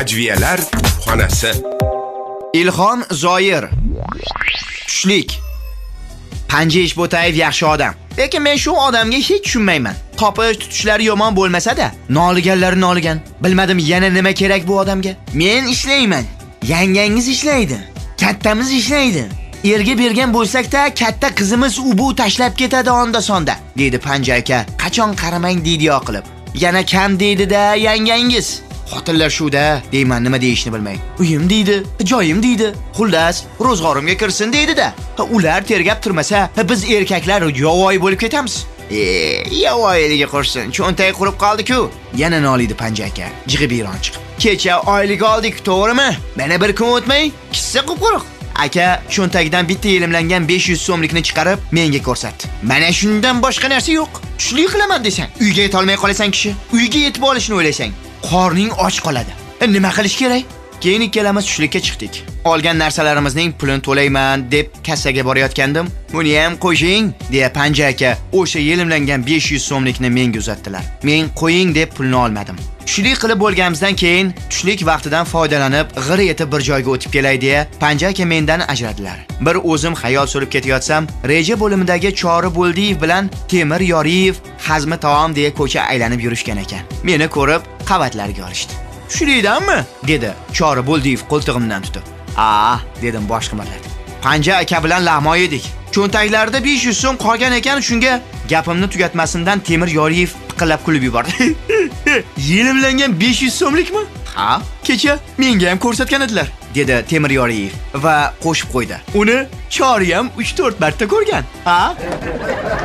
Ajviyalar xonasi. Ilhom Zoir. Tushlik. Panjish Bo'tayev yaxshi odam. Lekin men shu odamga hech tushunmayman. Topish tutishlari yomon bo'lmasa-da, noliganlari noligan. Bilmadim yana nima kerak bu odamga. Men ishlayman. Yangangiz ishlaydi. Kattamiz ishlaydi. Erga bergan bo'lsak-da, katta qizimiz u-bu tashlab ketadi onda-sonda, dedi Panja aka. Qachon qaramang deydi yoqilib. Yana kam deydi-da yangangiz. Xotinlar shu-da, deyman nima deyishni bilmay. Uyim deydi, joyim deydi. Xullas, ro'zg'orimga kirsin deydi-da. Ular tergab turmasa, biz erkaklar yovoy bo'lib ketamiz. Yovoyligi qursin, cho'ntay qurib qoldi-ku. Yana noliydi Panja aka. Jig'ibiron chiqib. Kecha oylik oldik, to'g'rimi? Mana bir kun o'tmay, kissa quruq. Aka cho'ntagidan bitta yelimlangan 500 so'mlikni chiqarib menga ko'rsatdi. Mana shundan boshqa narsa yo'q. Tushlik qilaman desang, uyga yeta olmay qolasan kishi. Uyga yetib olishni o'ylasang, qorning och qoladi. Nima qilish kerak? Keyin ikkalamiz tushlikka chiqdik. Olgan narsalarimizning pulini to'layman deb kassaga borayotgandim. Buni ham qo'shing, deya Panja aka o'sha yelimlangan 500 so'mlikni menga uzatdilar. Men qo'ying deb pulni olmadim. Tushlik qilib bo'lganimizdan keyin tushlik vaqtidan foydalanib g'ir etib bir joyga o'tib kelay deya Panja aka mendan ajradilar. Bir o'zim xayol surib ketayotsam, reja bo'limidagi Chori Bo'ldiyev bilan Temir Yoriyev hazmi taom deya ko'cha aylanib yurishgan ekan. Meni ko'rib qavatlarga olishdi. Tushlikdanmi? Dedi Chori Bo'ldiyev qo'ltig'imdan tutib. Dedim bosh qimirlatib. Panja aka bilan lahmo yedik. Cho'ntaklarida 500 so'm qolgan ekan, shunga gapimni tugatmasimdan Temir Yoriyev piqillab kulib yubordi. Yelimlangan 500 so'mlikmi? Ha, kecha menga ham ko'rsatgan edilar, dedi Temir Yoriyev va qo'shib qo'ydi. Uni Chori ham 3-4 marta ko'rgan. Ha?